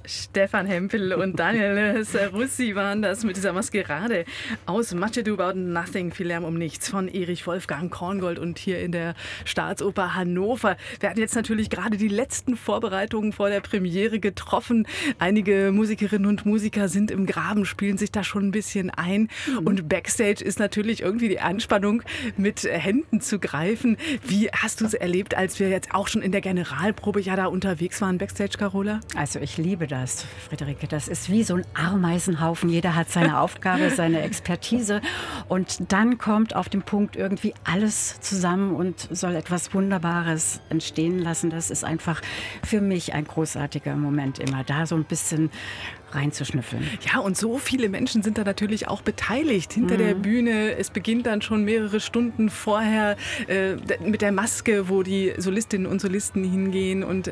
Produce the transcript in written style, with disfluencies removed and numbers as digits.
Stefan Hempel und Daniel Serussi waren das mit dieser Maskerade aus Much Ado About Nothing, viel Lärm um nichts von Erich Wolfgang Korngold und hier in der Staatsoper Hannover. Wir hatten jetzt natürlich gerade die letzten Vorbereitungen vor der Premiere getroffen. Einige Musikerinnen und Musiker sind im Graben, spielen sich da schon ein bisschen ein. Und Backstage ist natürlich irgendwie die Anspannung, mit Händen zu greifen. Wie hast du es erlebt, als wir jetzt auch schon in der Generalprobe ja da unterwegs waren, Backstage, Carola? Also ich liebe das, Friederike. Das ist wie so ein Ameisenhaufen. Jeder hat seine Aufgabe, seine Expertise. Und dann kommt auf den Punkt irgendwie alles zusammen und soll etwas Wunderbares entstehen lassen. Das ist einfach für mich ein großartiger Moment immer, da so ein bisschen reinzuschnüffeln. Ja, und so viele Menschen sind da natürlich auch beteiligt hinter der Bühne. Es beginnt dann schon mehrere Stunden vorher mit der Maske, wo die Solistinnen und Solisten hingehen und